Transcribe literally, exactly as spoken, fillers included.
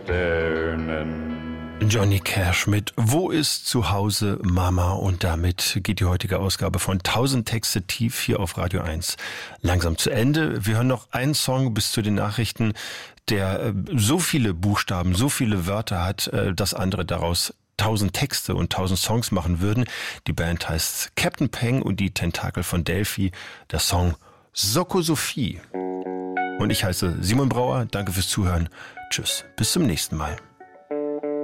Sternen. Johnny Cash mit Wo ist zu Hause Mama? Und damit geht die heutige Ausgabe von tausend Texte tief hier auf Radio eins langsam zu Ende. Wir hören noch einen Song bis zu den Nachrichten, der so viele Buchstaben, so viele Wörter hat, dass andere daraus tausend Texte und tausend Songs machen würden. Die Band heißt Captain Peng und die Tentakel von Delphi. Der Song Soko Sophie. Und ich heiße Simon Brauer. Danke fürs Zuhören. Tschüss. Bis zum nächsten Mal.